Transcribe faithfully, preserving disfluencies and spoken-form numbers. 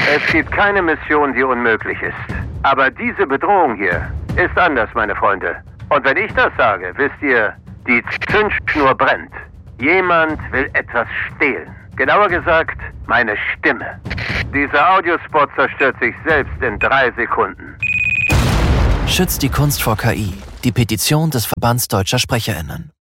Es gibt keine Mission, die unmöglich ist. Aber diese Bedrohung hier ist anders, meine Freunde. Und wenn ich das sage, wisst ihr, die Zündschnur brennt. Jemand will etwas stehlen. Genauer gesagt, meine Stimme. Dieser Audiospot zerstört sich selbst in drei Sekunden. Schützt die Kunst vor K I. Die Petition des Verbands Deutscher SprecherInnen.